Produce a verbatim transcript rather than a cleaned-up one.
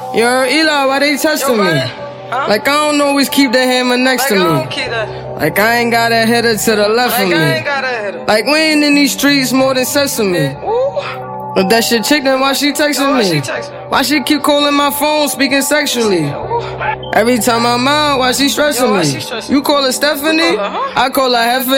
Yo, Eli, why they testing me? Huh? Like I don't always keep the hammer next Like to I me. don't keep that. Like I ain't got a header to the left Like of me. I ain't got a header. Like we ain't in these streets more than sesame. Ooh. But that shit chick, then why she texting Yo, why me? she text me? Why she keep calling my phone, speaking sexually? Ooh. Every time I'm out, why she stressing Yo, why me? she stressing You call her Stephanie? You call her, huh? I call her Heffany.